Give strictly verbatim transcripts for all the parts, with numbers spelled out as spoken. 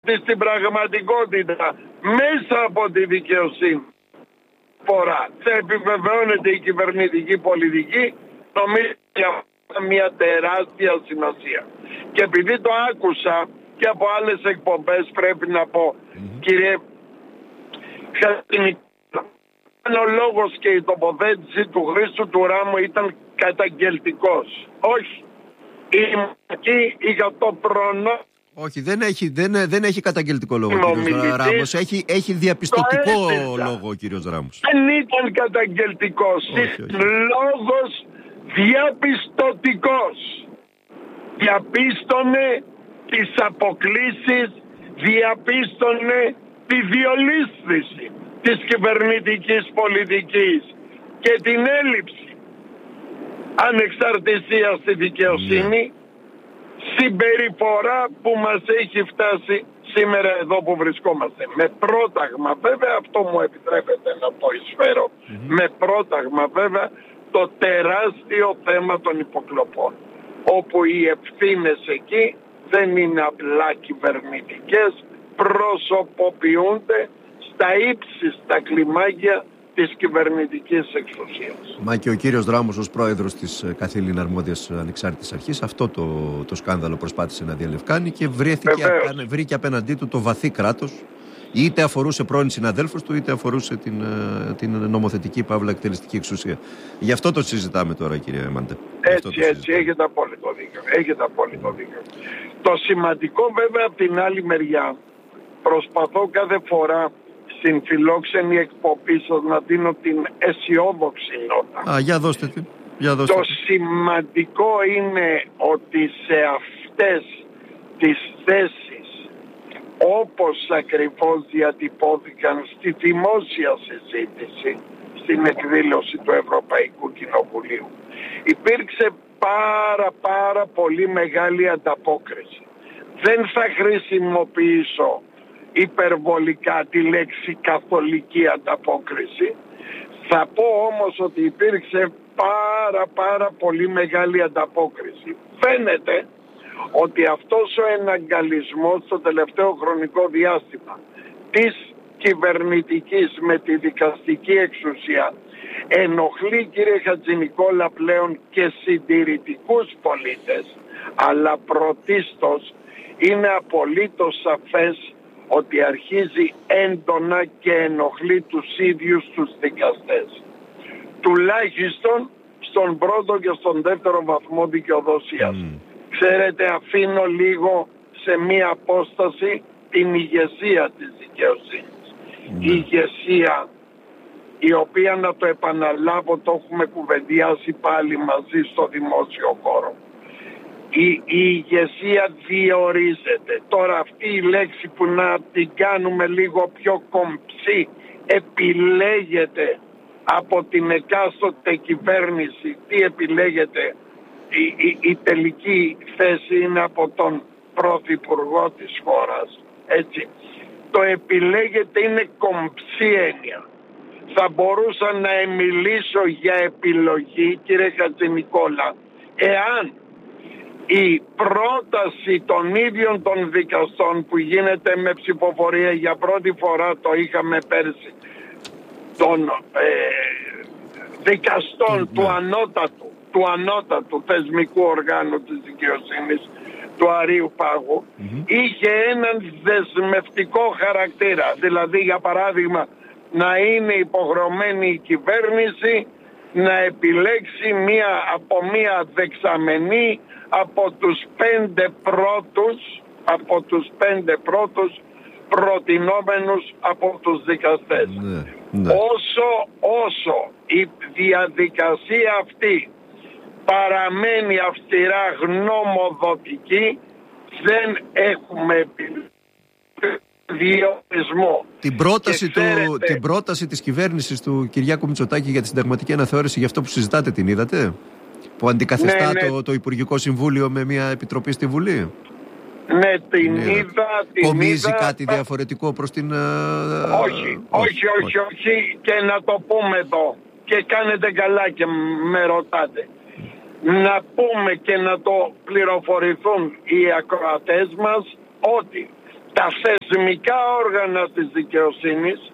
στην πραγματικότητα μέσα από τη δικαιοσύνη φορά θα επιβεβαιώνεται η κυβερνητική πολιτική, νομίζω για μια τεράστια σημασία. Και επειδή το άκουσα και από άλλες εκπομπές, πρέπει να πω, mm-hmm. κύριε ο λόγος και η τοποθέτηση του Χρήστου του Ράμου ήταν καταγγελτικός. Όχι. Η για το προνό. Όχι, δεν έχει, δεν, δεν έχει καταγγελτικό λόγο ο κύριος Ράμος. Έχει, έχει διαπιστωτικό λόγο ο κύριος Ράμος. Δεν ήταν καταγγελτικός. Ήταν λόγος διαπιστωτικός. Διαπίστωνε τις αποκλίσεις, διαπίστωνε τη διολίσθηση της κυβερνητικής πολιτικής και την έλλειψη ανεξαρτησίας στη δικαιοσύνη, ναι. συμπεριφορά που μας έχει φτάσει σήμερα εδώ που βρισκόμαστε. Με πρόταγμα βέβαια, αυτό μου επιτρέπετε να το εισφέρω, mm-hmm. με πρόταγμα βέβαια το τεράστιο θέμα των υποκλοπών, όπου οι ευθύνες εκεί δεν είναι απλά κυβερνητικές, προσωποποιούνται στα ύψιστα κλιμάκια της κυβερνητικής εξουσίας. Μα και ο κύριος Ράμος ως πρόεδρος της καθήλυνα αρμόδιας ανεξάρτητης αρχής αυτό το, το σκάνδαλο προσπάθησε να διαλευκάνει και βρέθηκε, απέ, βρήκε απέναντί του το βαθύ κράτος, είτε αφορούσε πρώην συναδέλφους του είτε αφορούσε την, την νομοθετική παύλα εκτελεστική εξουσία. Γι' αυτό το συζητάμε τώρα, κύριε Μάντε. Έτσι, έτσι, έχετε απόλυτο δίκιο. Έχετε απόλυτο δίκιο. Το σημαντικό βέβαια από την άλλη μεριά, προσπαθώ κάθε φορά στην φιλόξενη εκπομπή σας να δίνω την αισιόδοξη νότα. Α, για δώστε την. Για δώστε το την. σημαντικό είναι ότι σε αυτές τις θέσεις, όπως ακριβώς διατυπώθηκαν στη δημόσια συζήτηση, στην εκδήλωση του Ευρωπαϊκού Κοινοβουλίου, υπήρξε πάρα πάρα πολύ μεγάλη ανταπόκριση. Δεν θα χρησιμοποιήσω υπερβολικά τη λέξη καθολική ανταπόκριση. Θα πω όμως ότι υπήρξε πάρα πάρα πολύ μεγάλη ανταπόκριση. Φαίνεται ότι αυτός ο εναγκαλισμός στο τελευταίο χρονικό διάστημα της κυβερνητικής με τη δικαστική εξουσία ενοχλεί, κύριε Χατζηνικόλα, πλέον και συντηρητικούς πολίτες, αλλά πρωτίστως είναι απολύτως σαφές ότι αρχίζει έντονα και ενοχλεί τους ίδιους τους δικαστές. Τουλάχιστον στον πρώτο και στον δεύτερο βαθμό δικαιοδοσίας. Mm. Ξέρετε, αφήνω λίγο σε μία απόσταση την ηγεσία της δικαιοσύνης. Mm. Η ηγεσία, η οποία, να το επαναλάβω, το έχουμε κουβεντιάσει πάλι μαζί στο δημόσιο χώρο. Η, η ηγεσία διορίζεται. Τώρα αυτή η λέξη που να την κάνουμε λίγο πιο κομψή, επιλέγεται από την εκάστοτε κυβέρνηση. Τι επιλέγεται? Η, η, η τελική θέση είναι από τον πρωθυπουργό της χώρας. Έτσι. Το επιλέγεται είναι κομψή έννοια. Θα μπορούσα να μιλήσω για επιλογή, κύριε Χατζηνικόλα, εάν η πρόταση των ίδιων των δικαστών που γίνεται με ψηφοφορία, για πρώτη φορά το είχαμε πέρσι, των ε, δικαστών mm-hmm. του ανώτατου του ανώτατου θεσμικού οργάνου της δικαιοσύνης, του Αρείου Πάγου, mm-hmm. είχε έναν δεσμευτικό χαρακτήρα. Δηλαδή, για παράδειγμα, να είναι υποχρεωμένη η κυβέρνηση να επιλέξει μία, από μία δεξαμενή από τους πέντε πρώτους, από τους πέντε πρώτους προτινόμενους από τους δικαστές. Ναι, ναι. Όσο, όσο η διαδικασία αυτή παραμένει αυστηρά γνωμοδοτική, δεν έχουμε διορισμό. Την πρόταση, ξέρετε, του, την πρόταση της κυβέρνησης του Κυριάκου Μητσοτάκη για τη συνταγματική αναθεώρηση, για αυτό που συζητάτε, την είδατε? Που αντικαθιστά ναι, ναι. Το, το Υπουργικό Συμβούλιο με μια επιτροπή στη Βουλή. Ναι, την είδα. είδα την Κομίζει είδα, κάτι θα... διαφορετικό προς την... Όχι, όχι, όχι, όχι, όχι. Και να το πούμε εδώ. Και κάνετε καλά και με ρωτάτε. Να πούμε και να το πληροφορηθούν οι ακροατές μας ότι τα θεσμικά όργανα της δικαιοσύνης,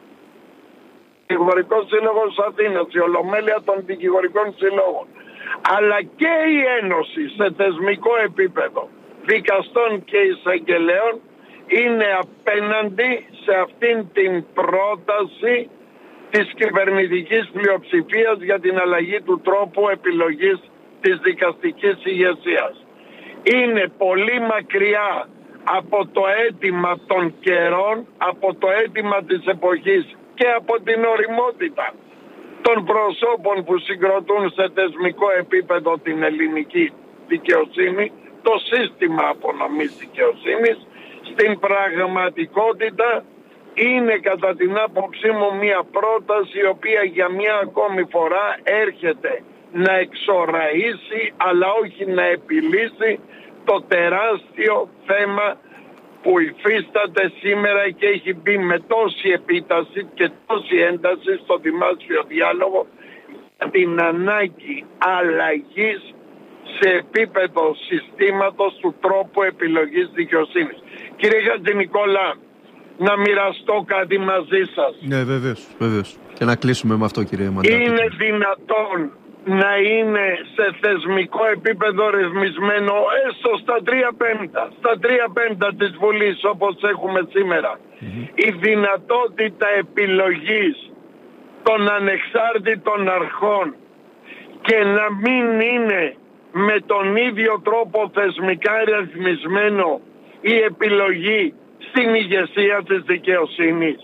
Δικηγορικός Σύλλογος Αθήνας, η Ολομέλεια των Δικηγορικών Συλλόγων, αλλά και η Ένωση σε θεσμικό επίπεδο δικαστών και εισαγγελέων είναι απέναντι σε αυτήν την πρόταση της κυβερνητικής πλειοψηφίας για την αλλαγή του τρόπου επιλογής της δικαστικής ηγεσίας. Είναι πολύ μακριά από το αίτημα των καιρών, από το αίτημα της εποχής και από την ωριμότητα των προσώπων που συγκροτούν σε θεσμικό επίπεδο την ελληνική δικαιοσύνη, το σύστημα απονομής δικαιοσύνης. Στην πραγματικότητα είναι κατά την άποψή μου μια πρόταση η οποία για μια ακόμη φορά έρχεται να εξοραΐσει αλλά όχι να επιλύσει το τεράστιο θέμα που υφίσταται σήμερα και έχει μπει με τόση επίταση και τόση ένταση στο δημόσιο διάλογο για την ανάγκη αλλαγής σε επίπεδο συστήματος του τρόπου επιλογής δικαιοσύνης. Κύριε Χατζηνικόλα, να μοιραστώ κάτι μαζί σας. Ναι, βεβαίως, βεβαίως. Και να κλείσουμε με αυτό, κύριε Μαντά. Είναι δυνατόν να είναι σε θεσμικό επίπεδο ρυθμισμένο έστω στα τρία πέμπτα, στα τρία πέμπτα της Βουλής όπως έχουμε σήμερα, mm-hmm. η δυνατότητα επιλογής των ανεξάρτητων αρχών και να μην είναι με τον ίδιο τρόπο θεσμικά ρυθμισμένο η επιλογή στην ηγεσία της δικαιοσύνης.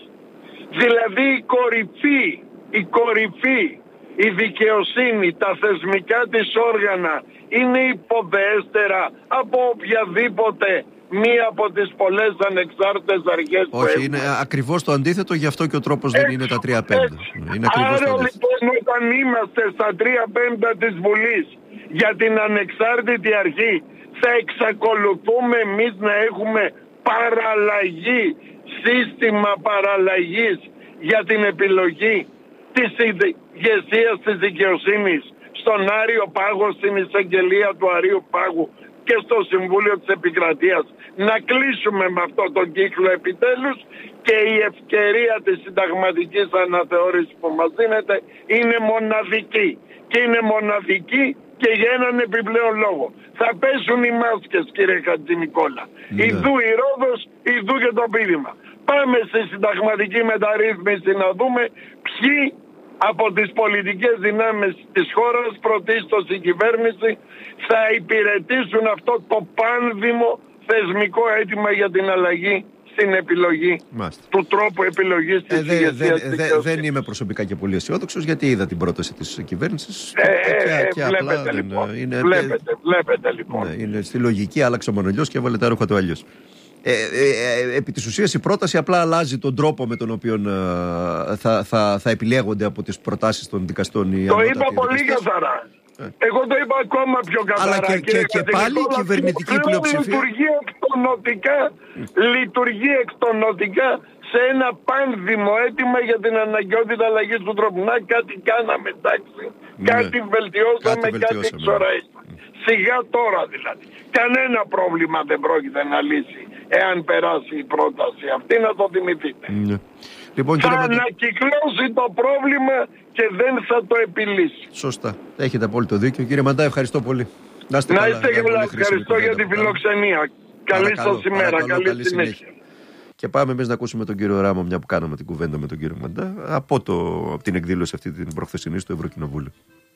Δηλαδή η κορυφή, η κορυφή, η δικαιοσύνη, τα θεσμικά της όργανα είναι υποδεέστερα από οποιαδήποτε μία από τις πολλές ανεξάρτητες αρχές που Όχι, έχουμε. είναι ακριβώς το αντίθετο, γι' αυτό και ο τρόπος δεν είναι τα τρία πέμπτα. Είναι Άρα λοιπόν όταν είμαστε στα τρία πέμπτα της Βουλής για την ανεξάρτητη αρχή θα εξακολουθούμε εμείς να έχουμε παραλλαγή, σύστημα παραλλαγής για την επιλογή της ηγεσίας της δικαιοσύνης στον Άριο Πάγο, στην εισαγγελία του Αρίου Πάγου και στο Συμβούλιο της Επικρατείας. Να κλείσουμε με αυτό τον κύκλο επιτέλους και η ευκαιρία της συνταγματικής αναθεώρησης που μας δίνεται είναι μοναδική. Και είναι μοναδική και για έναν επιπλέον λόγο. Θα πέσουν οι μάσκες, κύριε Χατζηνικόλα. Ναι. Ιδού η Ρόδος, ιδού και το πείδημα. Πάμε στη συνταγματική μεταρρύθμιση να δούμε ποιοι από τις πολιτικές δυνάμεις της χώρας, πρωτίστως η κυβέρνηση, θα υπηρετήσουν αυτό το πάνδημο θεσμικό αίτημα για την αλλαγή στην επιλογή Μάστε. του τρόπου επιλογής της ε, δε, ηγεσίας δε, δε, Δεν είμαι προσωπικά και πολύ αισιόδοξος, γιατί είδα την πρόταση της κυβέρνησης. Ε, και, και βλέπετε, απλά, λοιπόν, είναι, βλέπετε, βλέπετε λοιπόν. Ναι, είναι στη λογική, άλλαξε ο μονολιός και έβαλε τα ρούχα του αλλιώς. Ε, ε, ε, επί της ουσίας η πρόταση απλά αλλάζει τον τρόπο με τον οποίο ε, θα, θα, θα επιλέγονται από τις προτάσεις των δικαστών οι Το είπα πολύ καθαρά. Ε. Εγώ το είπα ακόμα πιο καθαρά. Αλλά και, και, και πάλι η κυβερνητική πλειοψηφία λειτουργεί εκτονοτικά, λειτουργεί εκτονοτικά σε ένα πάνδημο αίτημα για την αναγκαιότητα αλλαγής του τρόπου. Να κάτι κάναμε, εντάξει. Ναι. Κάτι βελτιώσαμε, κάτι, κάτι εξοραίσαμε. Mm. Σιγά τώρα δηλαδή. Κανένα πρόβλημα δεν πρόκειται να λύσει εάν περάσει η πρόταση αυτή, να το θυμηθείτε. Mm. Λοιπόν, θα ανακυκλώσει το πρόβλημα και δεν θα το επιλύσει. Σωστά. Έχετε απόλυτο δίκιο. Κύριε Μαντά, ευχαριστώ πολύ. Να είστε καλά. καλά. Ευχαριστώ για τη φιλοξενία. Καλή σας ημέρα. Καλή, καλή συνέχεια. συνέχεια. Και πάμε εμείς να ακούσουμε τον κύριο Ράμο, μια που κάναμε την κουβέντα με τον κύριο Μαντά, από, το, από την εκδήλωση αυτή την προχθεσινή στο Ευρωκοινοβούλιο.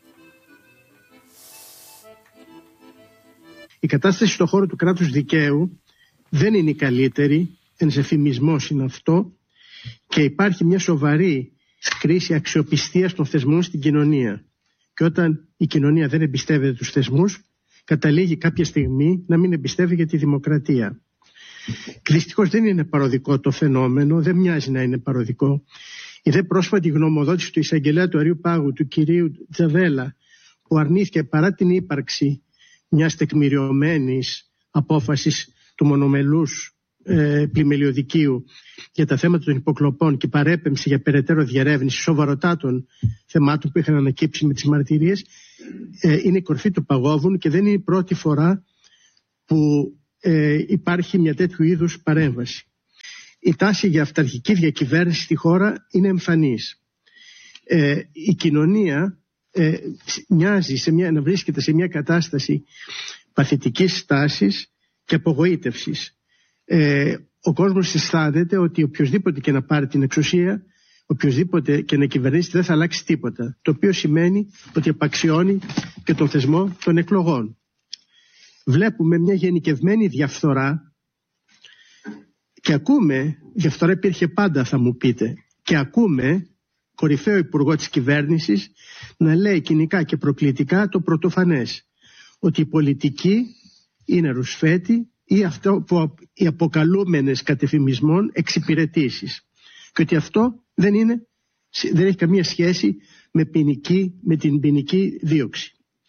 Η κατάσταση στον χώρο του κράτους δικαίου δεν είναι η καλύτερη, ένας εφημισμός είναι αυτό, και υπάρχει μια σοβαρή κρίση αξιοπιστίας των θεσμών στην κοινωνία. Και όταν η κοινωνία δεν εμπιστεύεται τους θεσμούς, καταλήγει κάποια στιγμή να μην εμπιστεύει για τη δημοκρατία. Δυστυχώς δεν είναι παροδικό το φαινόμενο, δεν μοιάζει να είναι παροδικό. Η δε πρόσφατη γνωμοδότηση του εισαγγελέα του Αρείου Πάγου, του κυρίου Τζαβέλα, που αρνήθηκε παρά την ύπαρξη μιας τεκμηριωμένης απόφασης του μονομελούς ε, πλημελιωδικίου για τα θέματα των υποκλοπών και παρέπεμψη για περαιτέρω διερεύνηση σοβαροτάτων θεμάτων που είχαν ανακύψει με τις μαρτυρίες, ε, είναι η κορφή του παγόβουνου και δεν είναι η πρώτη φορά που ε, υπάρχει μια τέτοιου είδους παρέμβαση. Η τάση για αυταρχική διακυβέρνηση στη χώρα είναι εμφανής. Ε, η κοινωνία ε, μοιάζει σε μια, να βρίσκεται σε μια κατάσταση παθητικής στάσης και απογοήτευσης. Ε, ο κόσμος αισθάνεται ότι οποιοσδήποτε και να πάρει την εξουσία, οποιοσδήποτε και να κυβερνήσει, δεν θα αλλάξει τίποτα. Το οποίο σημαίνει ότι απαξιώνει και τον θεσμό των εκλογών. Βλέπουμε μια γενικευμένη διαφθορά και ακούμε, διαφθορά υπήρχε πάντα θα μου πείτε, και ακούμε κορυφαίο υπουργό της κυβέρνησης να λέει κοινικά και προκλητικά το πρωτοφανές, ότι η πολιτική είναι ρουσφέτη ή αυτό που οι αποκαλούμενες κατεφημισμών εξυπηρετήσεις, και ότι αυτό δεν, είναι, δεν έχει καμία σχέση με, ποινική, με την ποινική δίωξη.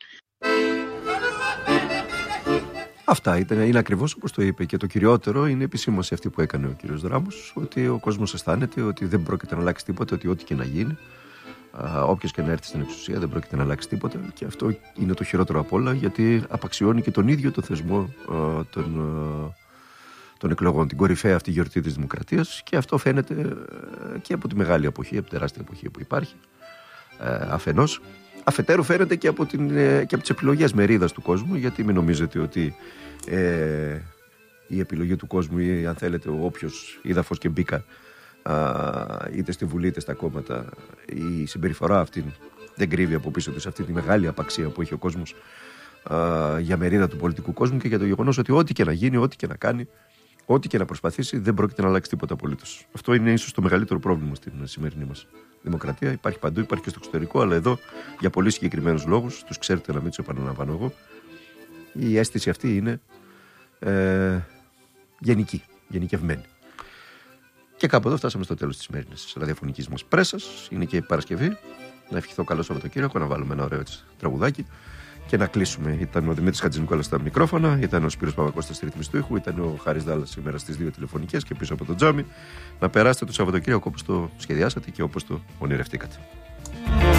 Αυτά ήταν, είναι ακριβώς όπως το είπε, και το κυριότερο είναι η επισήμωση αυτή που έκανε ο κύριος Δράμος, ότι ο κόσμος αισθάνεται ότι δεν πρόκειται να αλλάξει τίποτα, ότι ό,τι και να γίνει, όποιος και να έρθει στην εξουσία δεν πρόκειται να αλλάξει τίποτα, και αυτό είναι το χειρότερο απ' όλα, γιατί απαξιώνει και τον ίδιο το θεσμό α, των, α, των εκλογών, την κορυφαία αυτή γιορτή της δημοκρατίας, και αυτό φαίνεται α, και από τη μεγάλη εποχή, από τη τεράστια εποχή που υπάρχει α, αφενός. Αφετέρου φαίνεται και από, την, και από τις επιλογές μερίδας του κόσμου, γιατί μην νομίζετε ότι ε, η επιλογή του κόσμου, ή αν θέλετε ο όποιος είδαφος και μπήκα, α, είτε στη Βουλή είτε στα κόμματα, η συμπεριφορά αυτή δεν κρύβει από πίσω της αυτή τη μεγάλη απαξία που έχει ο κόσμος α, για μερίδα του πολιτικού κόσμου, και για το γεγονός ότι ό,τι και να γίνει, ό,τι και να κάνει, ό,τι και να προσπαθήσει, δεν πρόκειται να αλλάξει τίποτα απολύτως. Αυτό είναι ίσως το μεγαλύτερο πρόβλημα στην σημερινή μας δημοκρατία. Υπάρχει παντού, υπάρχει και στο εξωτερικό, αλλά εδώ για πολύ συγκεκριμένους λόγους, τους ξέρετε, να μην τους επαναλαμβάνω εγώ, η αίσθηση αυτή είναι ε, γενική, γενικευμένη. Και κάπου εδώ φτάσαμε στο τέλος της σημερινής ραδιοφωνικής μας πρέσας. Είναι και η Παρασκευή. Να ευχηθώ καλό Σαββατοκύριακο, να βάλουμε ένα ωραίο έτσι, τραγουδάκι και να κλείσουμε. Ήταν ο Δημήτρης Χατζηνικόλας στα μικρόφωνα, ήταν ο Σπύρος Παπακώστας στη ρύθμιση του ήχου, ήταν ο Χάρης Δάλλας σήμερα στις δύο τηλεφωνικές και πίσω από το τζάμι. Να περάσετε το Σαββατοκύριακο όπως το σχεδιάσατε και όπως το ονειρευτήκατε.